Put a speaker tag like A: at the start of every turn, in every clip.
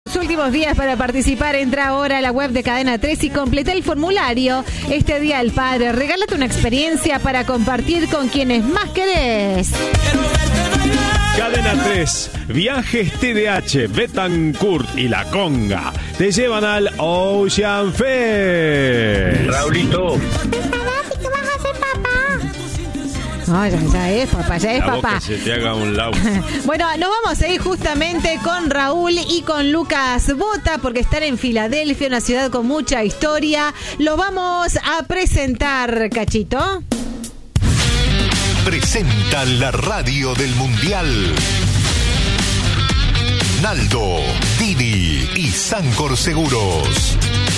A: Los últimos días para participar, entra ahora a la web de Cadena 3 y completa el formulario. Este Día del Padre, regálate una experiencia para compartir con quienes más querés.
B: Cadena 3, Viajes TDH, Betancourt y La Conga te llevan al Ocean Fest.
C: Raulito.
D: ¿Qué vas a hacer, papá?
A: No, ya es papá, ya es papá.
B: Que se te haga un lado.
A: Bueno, nos vamos a ir justamente con Raúl y con Lucas Bota, porque están en Filadelfia, una ciudad con mucha historia. Lo vamos a presentar, Cachito.
E: Presenta la radio del Mundial. Naldo, Didi y Sancor Seguros.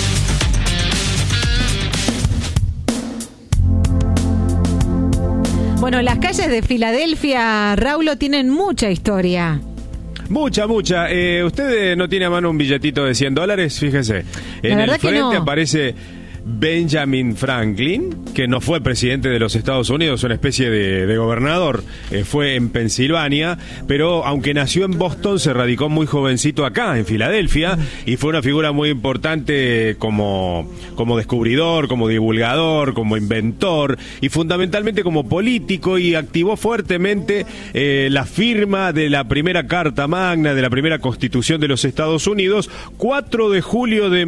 A: Bueno, las calles de Filadelfia, Raulo, tienen mucha historia.
B: Mucha. Usted no tiene a mano un billetito de $100, fíjese. En el frente aparece Benjamin Franklin, que no fue presidente de los Estados Unidos, una especie de gobernador, fue en Pensilvania, pero aunque nació en Boston, se radicó muy jovencito acá, en Filadelfia, y fue una figura muy importante como descubridor, como divulgador, como inventor, y fundamentalmente como político, y activó fuertemente la firma de la primera Carta Magna, de la primera Constitución de los Estados Unidos, 4 de julio de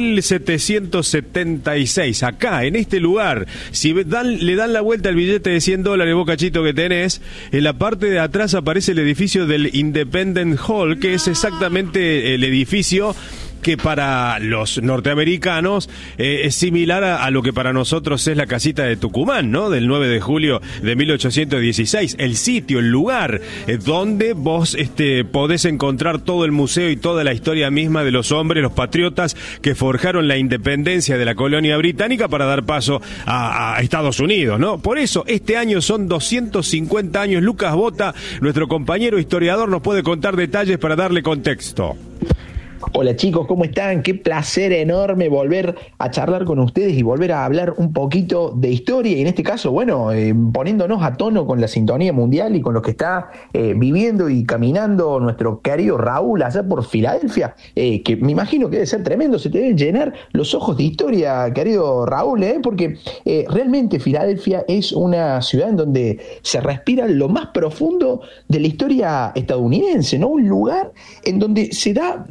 B: 1776, acá, en este lugar. Si le dan la vuelta al billete de $100, vos, Cachito, que tenés, en la parte de atrás aparece el edificio del Independence Hall, que es exactamente el edificio que para los norteamericanos es similar a lo que para nosotros es la casita de Tucumán, ¿no? Del 9 de julio de 1816. El sitio, el lugar donde vos podés encontrar todo el museo y toda la historia misma de los hombres, los patriotas que forjaron la independencia de la colonia británica para dar paso a Estados Unidos, ¿no? Por eso, este año son 250 años. Lucas Bota, nuestro compañero historiador, nos puede contar detalles para darle contexto.
C: Hola chicos, ¿cómo están? Qué placer enorme volver a charlar con ustedes y volver a hablar un poquito de historia y en este caso, bueno, poniéndonos a tono con la sintonía mundial y con lo que está viviendo y caminando nuestro querido Raúl allá por Filadelfia, que me imagino que debe ser tremendo, se te deben llenar los ojos de historia, querido Raúl, porque realmente Filadelfia es una ciudad en donde se respira lo más profundo de la historia estadounidense, ¿no? Un lugar en donde se da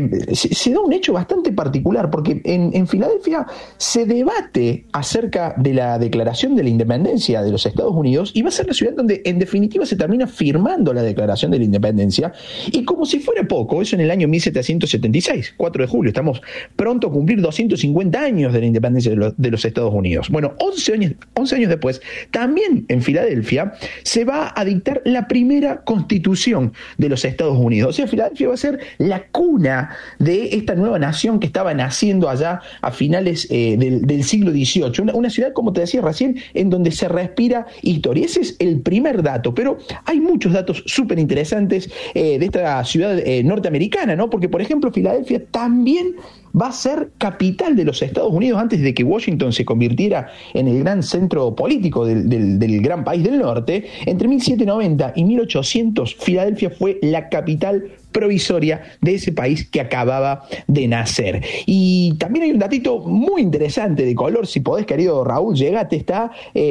C: un hecho bastante particular, porque en Filadelfia se debate acerca de la declaración de la independencia de los Estados Unidos y va a ser la ciudad donde en definitiva se termina firmando la declaración de la independencia, y como si fuera poco, eso en el año 1776, 4 de julio, estamos pronto a cumplir 250 años de la independencia de los Estados Unidos. Bueno, 11 años después, también en Filadelfia se va a dictar la primera constitución de los Estados Unidos. O sea, Filadelfia va a ser la cuna de esta nueva nación que estaba naciendo allá a finales del siglo XVIII. Una ciudad, como te decía recién, en donde se respira historia. Ese es el primer dato, pero hay muchos datos súper interesantes de esta ciudad norteamericana, ¿no? Porque, por ejemplo, Filadelfia también va a ser capital de los Estados Unidos antes de que Washington se convirtiera en el gran centro político del gran país del norte. Entre 1790 y 1800, Filadelfia fue la capital provisoria de ese país que acababa de nacer. Y también hay un datito muy interesante de color, si podés, querido Raúl, llegate, está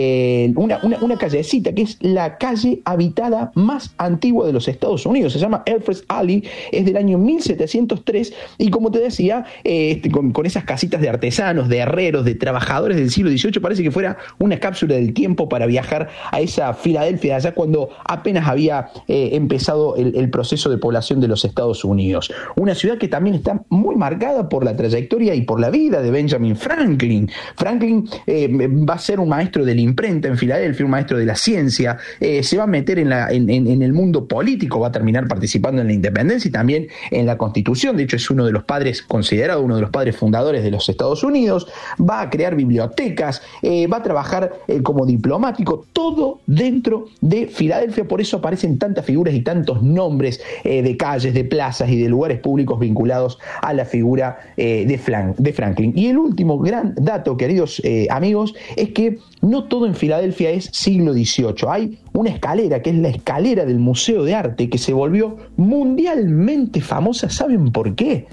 C: una callecita que es la calle habitada más antigua de los Estados Unidos, se llama Elfreth Alley, es del año 1703, y como te decía, con esas casitas de artesanos, de herreros, de trabajadores del siglo XVIII, parece que fuera una cápsula del tiempo para viajar a esa Filadelfia de allá cuando apenas había empezado el proceso de población de los Estados Unidos. Una ciudad que también está muy marcada por la trayectoria y por la vida de Benjamin Franklin. Franklin va a ser un maestro de la imprenta en Filadelfia, un maestro de la ciencia, se va a meter en el mundo político, va a terminar participando en la independencia y también en la Constitución. De hecho, es uno de los padres, considerado uno de los padres fundadores de los Estados Unidos. Va a crear bibliotecas, va a trabajar como diplomático, todo dentro de Filadelfia. Por eso aparecen tantas figuras y tantos nombres de calles, de plazas y de lugares públicos vinculados a la figura de Franklin. Y el último gran dato, queridos amigos, es que no todo en Filadelfia es siglo XVIII. Hay una escalera, que es la escalera del Museo de Arte, que se volvió mundialmente famosa. ¿Saben por qué?